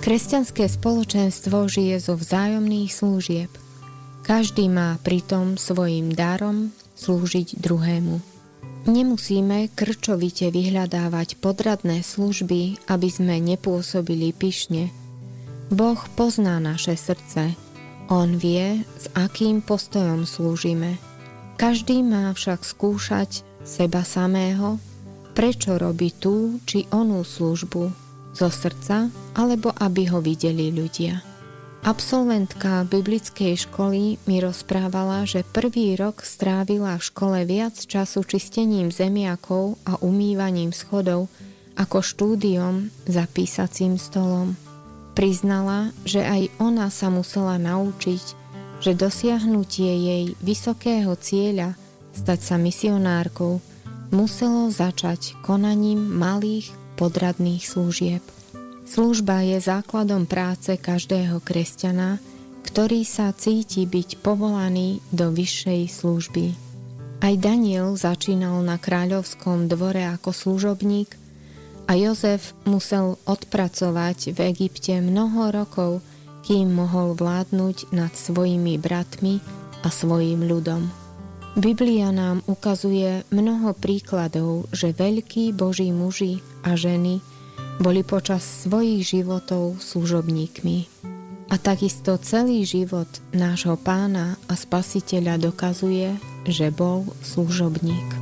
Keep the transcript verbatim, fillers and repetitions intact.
Kresťanské spoločenstvo žije zo vzájomných služieb. Každý má pritom svojim darom slúžiť druhému. Nemusíme krčovite vyhľadávať podradné služby, aby sme nepôsobili pyšne. Boh pozná naše srdce. On vie, s akým postojom slúžime. Každý má však skúšať seba samého, prečo robí tú či onú službu, zo srdca, alebo aby ho videli ľudia. Absolventka biblickej školy mi rozprávala, že prvý rok strávila v škole viac času čistením zemiakov a umývaním schodov ako štúdiom za písacím stolom. Priznala, že aj ona sa musela naučiť, že dosiahnutie jej vysokého cieľa stať sa misionárkou muselo začať konaním malých podradných služieb. Služba je základom práce každého kresťana, ktorý sa cíti byť povolaný do vyššej služby. Aj Daniel začínal na kráľovskom dvore ako služobník a Jozef musel odpracovať v Egypte mnoho rokov, kým mohol vládnuť nad svojimi bratmi a svojim ľudom. Biblia nám ukazuje mnoho príkladov, že veľkí Boží muži a ženy boli počas svojich životov služobníkmi. A takisto celý život nášho Pána a Spasiteľa dokazuje, že bol služobník.